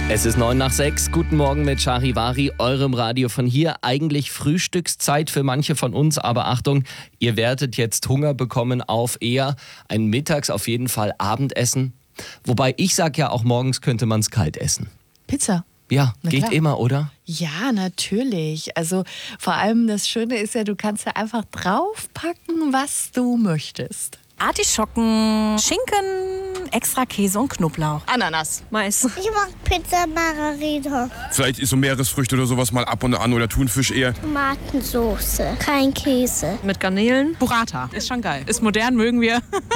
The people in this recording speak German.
Es ist 9 nach 6. Guten Morgen mit Charivari, eurem Radio von hier. Eigentlich Frühstückszeit für manche von uns, aber Achtung, ihr werdet jetzt Hunger bekommen auf eher ein mittags, auf jeden Fall Abendessen. Wobei ich sage ja, auch morgens könnte man es kalt essen. Pizza. Ja, Na geht klar. immer, oder? Ja, natürlich. Also vor allem das Schöne ist ja, du kannst ja einfach draufpacken, was du möchtest. Artischocken, Schinken, extra Käse und Knoblauch. Ananas. Mais. Ich mag Pizza Margarita. Vielleicht ist so Meeresfrüchte oder sowas mal ab und an oder Thunfisch eher. Tomatensoße. Kein Käse. Mit Garnelen. Burrata. Ist schon geil. Ist modern, mögen wir.